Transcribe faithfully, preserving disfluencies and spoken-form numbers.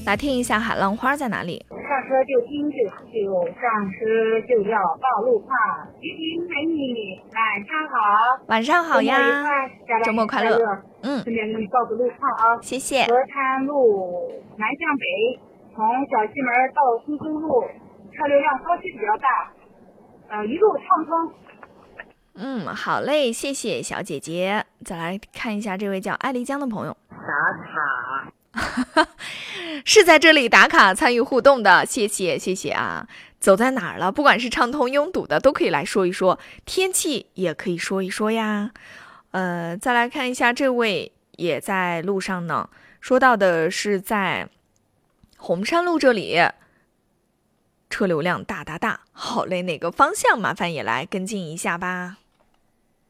来听一下海浪花在哪里。 上车就听就就上车就要报路况。徐徐美女，晚上好。 晚上好呀，周末快乐。 嗯，顺便给你报个路况啊。 谢谢。 河滩路南向北，从小西门到苏州路，车流量稍许比较大，呃，一路畅通。 嗯，好嘞，谢谢小姐姐。再来看一下这位叫爱丽江的朋友。 打卡。 是在这里打卡参与互动的，谢谢谢谢啊！走在哪儿了？不管是畅通拥堵的，都可以来说一说，天气也可以说一说呀。呃，再来看一下这位也在路上呢，说到的是在红山路这里，车流量大大大。好嘞，哪个方向麻烦也来跟进一下吧。